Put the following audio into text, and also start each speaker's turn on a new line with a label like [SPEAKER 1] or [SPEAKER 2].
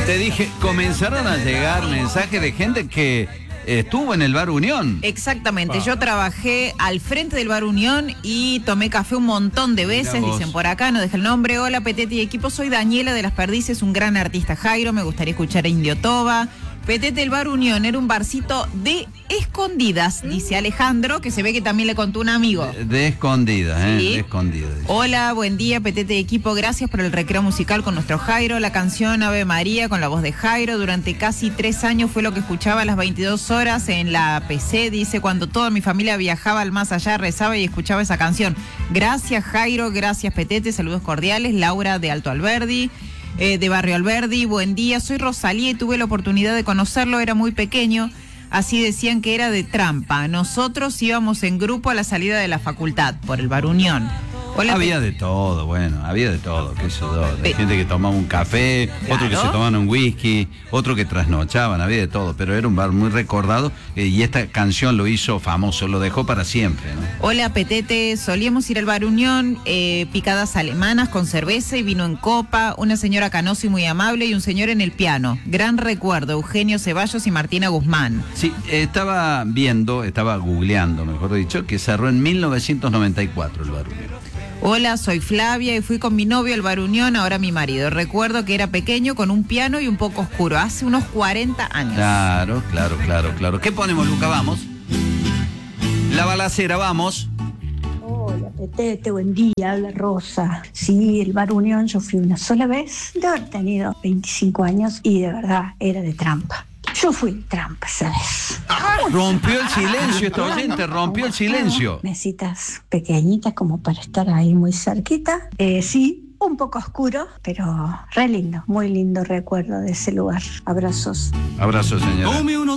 [SPEAKER 1] Te dije, comenzaron a llegar mensajes de gente que estuvo en el Bar Unión.
[SPEAKER 2] Exactamente, yo trabajé al frente del Bar Unión y tomé café un montón de veces, dicen por acá, no deja el nombre. Hola, Petete y equipo, soy Daniela de Las Perdices, un gran artista Jairo, me gustaría escuchar a Indio Toba. Petete, el Bar Unión era un barcito de escondidas, dice Alejandro, que se ve que también le contó un amigo.
[SPEAKER 1] De escondidas,
[SPEAKER 2] ¿Sí?
[SPEAKER 1] De escondidas.
[SPEAKER 2] Hola, buen día, Petete y equipo, gracias por el recreo musical con nuestro Jairo, la canción Ave María con la voz de Jairo, durante casi 3 años fue lo que escuchaba a las 22 horas en la PC, dice, cuando toda mi familia viajaba al más allá, rezaba y escuchaba esa canción. Gracias, Jairo, gracias, Petete, saludos cordiales, Laura de Alto Alberdi. De Barrio Alberdi, buen día, soy Rosalía y tuve la oportunidad de conocerlo, era muy pequeño, así decían que era de trampa. Nosotros íbamos en grupo a la salida de la facultad, por el Bar Unión. Hola,
[SPEAKER 1] había de todo, bueno, había de todo, qué sé yo, de gente que tomaba un café, claro, otro que se tomaban un whisky, otro que trasnochaban, había de todo, pero era un bar muy recordado y esta canción lo hizo famoso, lo dejó para siempre, ¿no?
[SPEAKER 2] Hola, Petete, solíamos ir al Bar Unión, picadas alemanas con cerveza y vino en copa, una señora canosa y muy amable y un señor en el piano. Gran recuerdo, Eugenio Ceballos y Martina Guzmán.
[SPEAKER 1] Sí, estaba googleando, mejor dicho, que cerró en 1994 el Bar Unión.
[SPEAKER 2] Hola, soy Flavia y fui con mi novio al Bar Unión, ahora mi marido. Recuerdo que era pequeño, con un piano y un poco oscuro, hace unos 40 años.
[SPEAKER 1] Claro. ¿Qué ponemos, Luca? Vamos. La balacera, vamos.
[SPEAKER 3] Hola, Petete, buen día, habla Rosa. Sí, el Bar Unión yo fui una sola vez, de haber tenido 25 años y de verdad era de trampa. Yo fui de trampa, ¿sabes?
[SPEAKER 1] Rompió el silencio esta oyente, rompió el silencio.
[SPEAKER 3] Mesitas pequeñitas como para estar ahí muy cerquita. Sí, un poco oscuro, pero re lindo, muy lindo recuerdo de ese lugar. Abrazos.
[SPEAKER 1] Abrazos, señora.